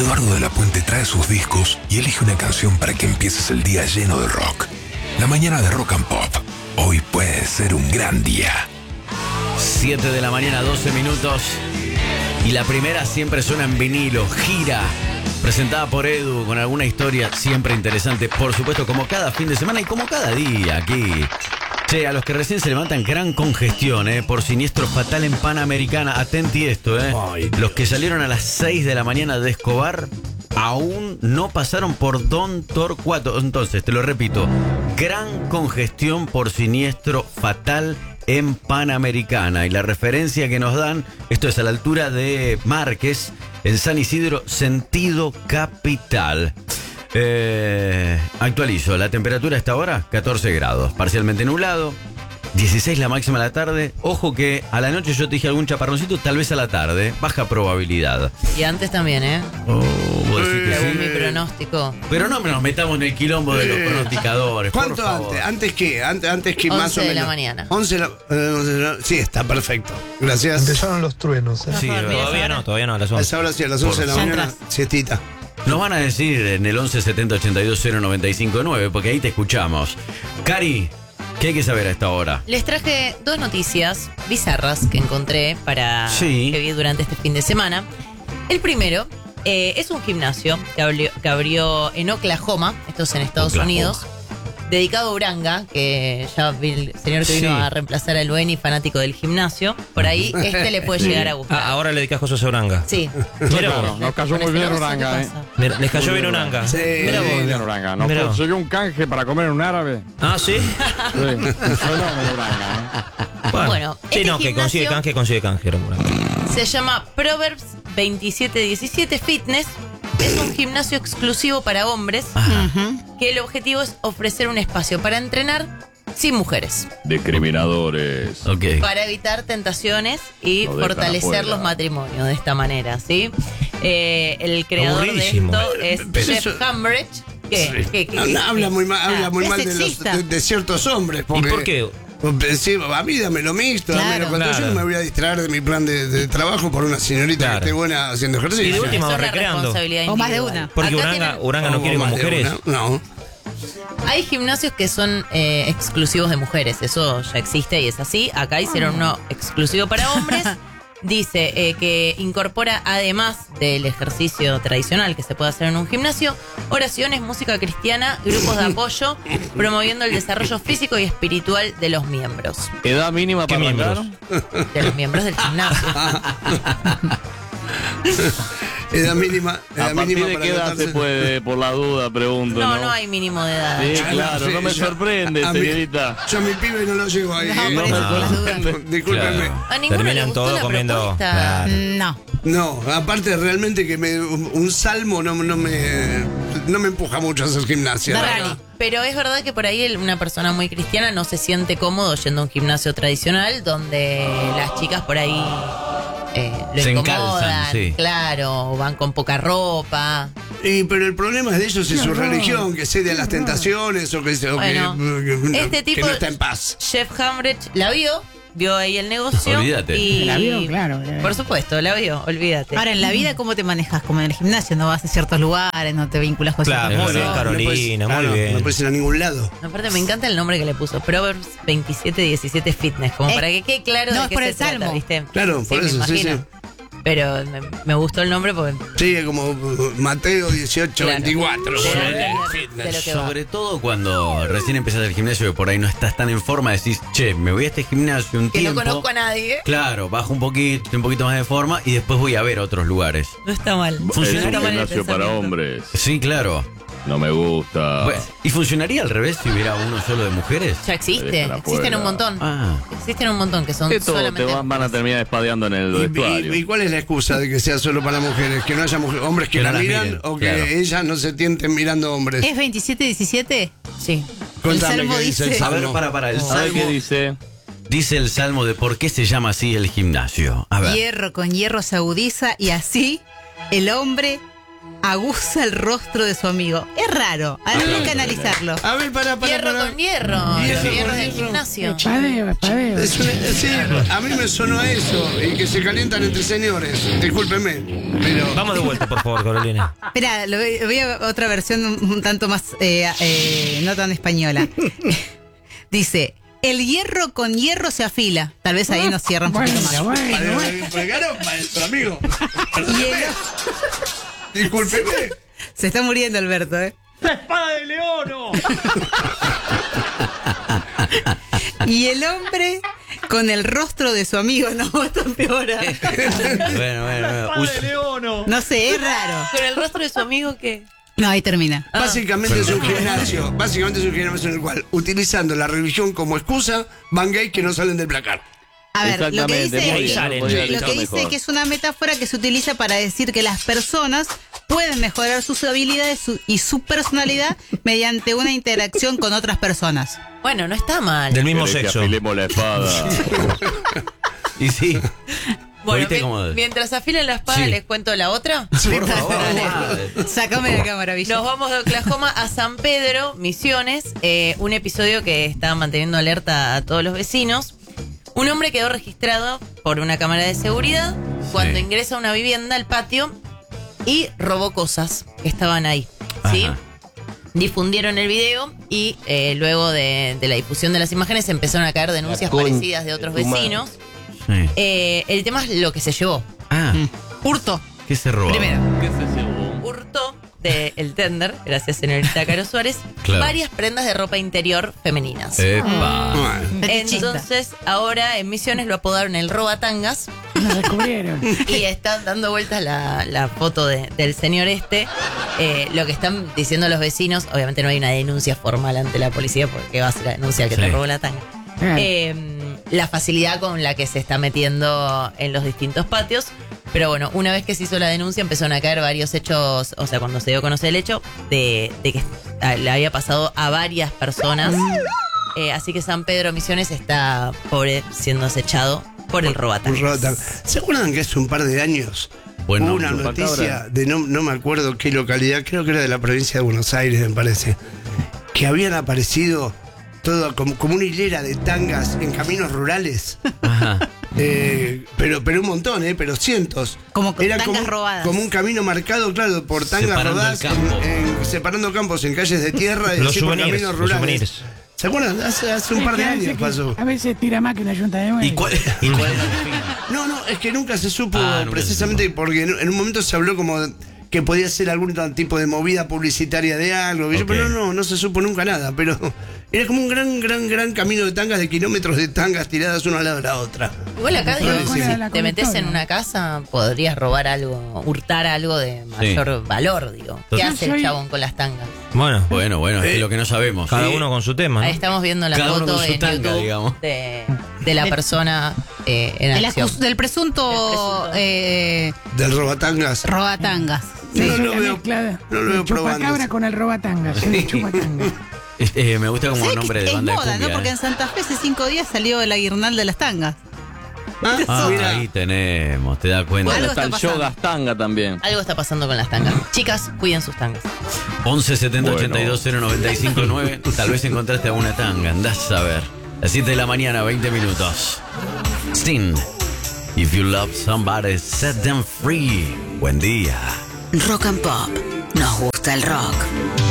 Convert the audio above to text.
Eduardo de la Puente trae sus discos y elige una canción para que empieces el día lleno de rock. La mañana de Rock and Pop. Hoy puede ser un gran día. 7 de la mañana, 12 minutos. Y la primera siempre suena en vinilo, Gira. Presentada por Edu con alguna historia siempre interesante. Por supuesto, como cada fin de semana y como cada día aquí. Che, a los que recién se levantan, gran congestión, por siniestro fatal en Panamericana. Atenti esto, Ay, los que salieron a las 6 de la mañana de Escobar aún no pasaron por Don Torcuato. Entonces, te lo repito, gran congestión por siniestro fatal en Panamericana. Y la referencia que nos dan, esto es a la altura de Márquez, en San Isidro, sentido capital. Actualizo, la temperatura a esta hora, 14 grados, parcialmente nublado, 16 la máxima a la tarde. Ojo que a la noche yo te dije algún chaparroncito, tal vez a la tarde, baja probabilidad. Y antes también, Oh, ¿vos decís que según sí? mi pronóstico. Pero no nos metamos en el quilombo de los pronosticadores. ¿Cuánto por favor. antes? ¿Antes qué? Antes que 11 más o de menos. la mañana. 11 de la sí, está perfecto. Gracias. Empezaron los truenos. Sí, Todavía no, a las A 11. esa hora sí, a las 11 de la Ya mañana, entras. siestita. nos van a decir en el 11 70 82 095 9, porque ahí te escuchamos. Cari, ¿qué hay que saber a esta hora? Les traje dos noticias bizarras que encontré Sí. que vi durante este fin de semana. El primero es un gimnasio que abrió en Oklahoma, esto es en Estados Oklahoma. Unidos, dedicado a Uranga, que ya vi el señor que vino Sí. a reemplazar a Lueni, fanático del gimnasio. Por ahí le puede llegar a gustar. Ahora le dedicas cosas a Uranga. Sí. Mira vos. Nos cayó muy bien Uranga, ¿Qué ¿eh? pasa? Mira, les cayó bien Uranga. Sí. Mira Muy vos. bien Uranga. Nos Mirá. consiguió un canje para comer en un árabe. Ah, sí. Sí, un fenómeno Uranga, Bueno, sí, este no, que consigue canje, Uranga. se llama Proverbs 2717 Fitness. Es un gimnasio exclusivo para hombres, que el objetivo es ofrecer un espacio para entrenar sin mujeres, Discriminadores. Ok. para evitar tentaciones y Lo dejan fortalecer afuera. los matrimonios de esta manera, ¿sí? El creador Aburridísimo. de esto es Pero Jeff eso- Hambridge. ¿Qué? Habla muy Es mal sexista. de ciertos hombres. ¿Y Porque, por qué? Sí, a mí dame lo mixto, Claro. dame lo cuanto. Yo Claro. no me voy a distraer de mi plan de trabajo por una señorita Claro. que esté buena haciendo ejercicio. Y de última, Es una recreando. responsabilidad O más de individual. una. Porque Acá Uranga no quiere con más de mujeres. una. No. Hay gimnasios que son exclusivos de mujeres, eso ya existe y es así. Acá hicieron uno exclusivo para hombres. Dice que incorpora, además del ejercicio tradicional que se puede hacer en un gimnasio, oraciones, música cristiana, grupos de apoyo, promoviendo el desarrollo físico y espiritual de los miembros. ¿Edad mínima ¿Qué para miembros? arrancar? De los miembros del gimnasio. Edad mínima. ¿A Edad partir mínima de para qué edad anotarse. se puede, por la duda, pregunto? No hay mínimo de edad. Sí, Ah, claro, sí, no me yo- sorprende, a mí- señorita. Yo a mi pibe no lo llevo ahí. No, por eso, por las dudas. Discúlpenme. Claro. A ninguno le Terminan gustó todo la comiendo. propuesta. Claro. No. No, aparte realmente que un salmo no me empuja mucho a hacer gimnasia. la Raro. verdad. Pero es verdad que por ahí una persona muy cristiana no se siente cómodo yendo a un gimnasio tradicional donde las chicas por ahí lo Se incomodan, encalzan, sí. claro, van con poca ropa. Pero el problema de ellos es su religión, que cede a las tentaciones o que Bueno, este que tipo, no está en paz. Jeff Hambridge, la vio ahí el negocio. Olvídate. Y, La vio, claro. Por supuesto, la vio, olvídate. Ahora, en la vida, ¿cómo te manejas? Como en el gimnasio, no vas a ciertos lugares, no te vinculas con Claro, ciertas muy bien, cosas. Carolina, muy bien. No puedes ir a ningún lado. Aparte me encanta el nombre que le puso, Proverbs 2717 Fitness, como para que quede claro no, de es qué por se el trata, salmo. ¿viste? Claro, por me eso, sí, imagino. sí. Pero me gustó el nombre porque Sí, es como Mateo 18, Claro. 24. de lo que va. Sobre todo cuando recién empezás el gimnasio y por ahí no estás tan en forma, decís, che, me voy a este gimnasio un Que tiempo. no conozco a nadie. Claro, bajo un poquito, estoy un poquito más de forma y después voy a ver otros lugares. No está mal. Es Funciona un está mal el gimnasio para pensamiento. hombres. Sí, claro. No me gusta. Bueno, ¿y funcionaría al revés si hubiera uno solo de mujeres? Ya existe. Dejan Existen afuera. un montón. Ah, Existen un montón que son Esto te solamente. van a terminar espadeando en el vestuario. ¿Y cuál es la excusa de que sea solo para mujeres? ¿Que no haya hombres que Que no la las miran miren, o que claro. ellas no se tienten mirando hombres? ¿Es 27-17? Sí. Contame Salmo qué dice el dice- a ver, Salmo. para. El ¿Sabe salmo qué dice? dice el salmo de por qué se llama así el gimnasio. A ver. Hierro con hierro se agudiza y así el hombre aguza el rostro de su amigo. Es raro, hay que analizarlo. A ver, para. Hierro con hierro. Hierro del gimnasio. Espadeo. Sí, a mí me sonó a eso. Y que se calientan entre señores. Discúlpeme. Pero. Vamos de vuelta, por favor, Carolina. Espera, voy a otra versión un tanto más, no tan española. Dice, el hierro con hierro se afila. Tal vez ahí nos cierra un poquito más. Caramba, eso, amigo. Y el- Discúlpeme. se está muriendo Alberto, ¿eh? ¡La espada de Leono! Y el hombre con el rostro de su amigo, no, esto empeora. Bueno. Leono! No sé, es raro. Con el rostro de su amigo que... No, ahí termina. Básicamente es un gimnasio. Básicamente es un gimnasio en el cual, utilizando la religión como excusa, van gays que no salen del placar. A ver, lo que Exactamente, dice, muy bien, salen. podría lo dicho que dice mejor. que es una metáfora que se utiliza para decir que las personas pueden mejorar sus habilidades y su personalidad mediante una interacción con otras personas. Bueno, no está mal. Del mismo ¿Querés que sexo. afilemos la espada? Y sí. Bueno, ¿Viste cómo? mientras afilan la espada, Sí. les cuento la otra. Por favor. Sácame la cámara, Villa. Nos vamos de Oklahoma a San Pedro, Misiones. Un episodio que está manteniendo alerta a todos los vecinos. Un hombre quedó registrado por una cámara de seguridad cuando Sí. ingresa a una vivienda al patio y robó cosas que estaban ahí. ¿Sí? Ajá. Difundieron el video y luego de la difusión de las imágenes empezaron a caer denuncias parecidas de otros vecinos. Sí. El tema es lo que se llevó. Ah, Hurto. ¿qué se roba? Primero. ¿Qué se llevó? Hurtó del tender, gracias señorita Caro Suárez, Claro. varias prendas de ropa interior femeninas. Epa. Bueno. Fetichista. Entonces, ahora en Misiones lo apodaron el robatangas Nos descubrieron. y están dando vueltas la foto del señor este. Lo que están diciendo los vecinos, obviamente no hay una denuncia formal ante la policía porque va a ser la denuncia que Sí. te robó la tanga. La facilidad con la que se está metiendo en los distintos patios. Pero bueno, una vez que se hizo la denuncia empezaron a caer varios hechos, o sea, cuando se dio a conocer el hecho, de que le había pasado a varias personas. Así que San Pedro Misiones está, pobre, siendo acechado por el robatangas. ¿Se acuerdan que hace un par de años Bueno, hubo una noticia de no me acuerdo qué localidad, creo que era de la provincia de Buenos Aires, me parece, que habían aparecido todo como una hilera de tangas en caminos rurales? Ajá. Pero un montón, pero cientos. Como Era tangas robadas. Como un camino marcado, claro, por tangas Separando rodadas, el campo. separando campos en calles de tierra y Los así por souvenirs, caminos los rurales. souvenirs. ¿Se acuerdan? Hace un par de años pasó. A veces tira más que una yunta de ¿Y cuál era el fin? No, es que nunca se supo, Nunca precisamente se supo. porque en un momento se habló como que podía ser algún tipo de movida publicitaria de algo, Ok. pero no se supo nunca nada, pero era como un gran camino de tangas, de kilómetros de tangas tiradas una al lado de la otra. Igual acá digo, Sí. si te metes en una casa, podrías robar algo, hurtar algo de mayor valor, digo. ¿Qué Total. hace el chabón con las tangas? Bueno, Bueno, es lo que no sabemos. cada Sí. uno con su tema, Ahí ¿no? estamos viendo la Cada uno foto con su en tanga, YouTube digamos. de la persona en Del, acción. del presunto Del robatangas. robatangas. No Es lo la veo, mezcla de- no lo veo de chupacabra probando. con el robatanga. Sí, chupatanga. Me gusta como ¿Sabes nombre que de es banda moda, de cumbia. ¿no? Porque en Santa Fe hace 5 días salió la guirnalda de las tangas. Mira. Ahí tenemos, te das cuenta. Bueno, Algo Está el está pasando. yoga tanga también. Algo está pasando con las tangas. Chicas, cuiden sus tangas. 11 70 Bueno. 82 095 9. Tal vez encontraste alguna tanga, andás a ver. Las 7 de la mañana, 20 minutos. Sting. If you love somebody, set them free. Buen día. Rock and Pop. Nos gusta el rock.